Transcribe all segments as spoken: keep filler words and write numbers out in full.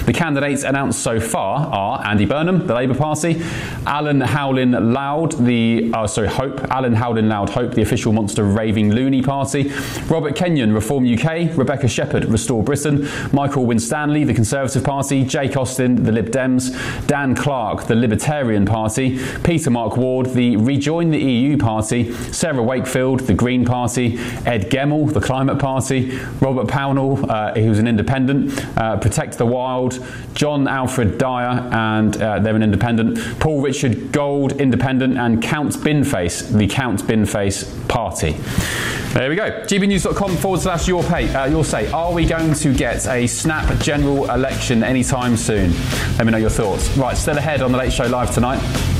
The candidates announced so far are Andy Burnham, the Labour Party, Alan Howlin Loud, the oh, sorry, Hope, Alan Howlin Loud Hope, the official monster raving loony party, Robert Kenyon, Reform U K, Rebecca Shepherd, Restore Britain, Michael Winstanley, the Conservative Party, Jake Austin, the Lib Dems, Dan Clark, the Libertarian Party, Peter Mark Ward, the Rejoin the E U Party, Sarah Wakefield, the Green Party, Ed Gemmell, the Climate Party, Robert Pownall, uh, who's an independent, uh, Protect the Wild, John Alfred Dyer, and uh, they're an independent, Paul Richard Gold, independent, and Count Binface, the Count Binface Party. There we go. g b news dot com forward slash your pay, uh, your say. Are we going to get a snap general election anytime soon? Let me know your thoughts. Right, still ahead on the Late Show Live tonight.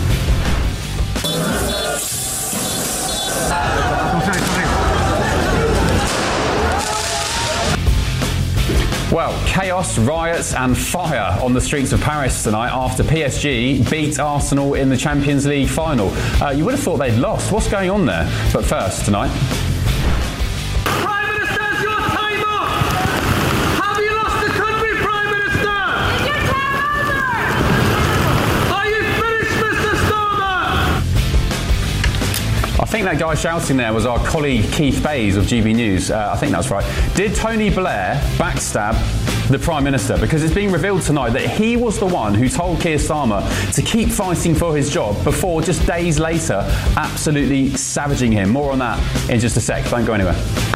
Well, chaos, riots and fire on the streets of Paris tonight after P S G beat Arsenal in the Champions League final. Uh, you would have thought they'd lost. What's going on there? But first, tonight... Prime Minister, it's your time up! Have you lost the country, Prime Minister? Is your term over? Are you finished, Mister Starmer? I think that guy shouting there was our colleague Keith Bayes of G B News. Uh, I think that's right. Did Tony Blair backstab the Prime Minister? Because it's being revealed tonight that he was the one who told Keir Starmer to keep fighting for his job before just days later absolutely savaging him. More on that in just a sec. Don't go anywhere.